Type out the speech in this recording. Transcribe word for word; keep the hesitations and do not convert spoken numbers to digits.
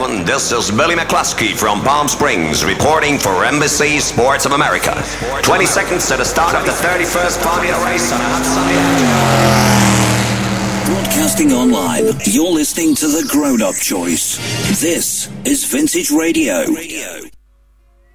gentlemen, this is Billy McCluskey from Palm Springs reporting for N B C Sports of America. twenty seconds to the start of the thirty-first Formula race on a hot Sunday afternoon. Broadcasting online, you're listening to the grown-up choice. This is Vintage Radio. Radio.